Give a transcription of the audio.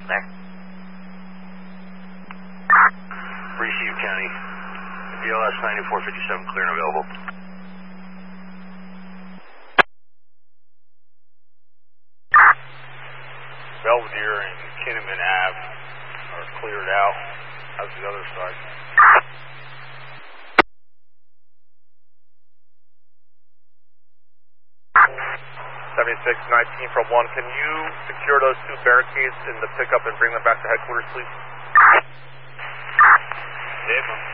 There. Receive County. BLS 9457 clear and available. Belvedere and Kinnaman Ave are cleared out. How's the other side? 7619 from 1. Can you secure those two barricades in the pickup and bring them back to headquarters, please? Dave.